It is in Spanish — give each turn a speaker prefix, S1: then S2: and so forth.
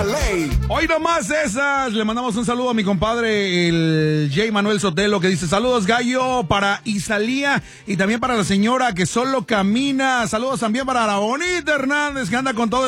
S1: la ley.
S2: Hoy nomás esas. Le mandamos un saludo a mi compadre, el J. Manuel Sotelo, que dice: saludos, gallo, para Isalía y también para la señora que solo camina. Saludos también para la bonita Hernández, que anda con todo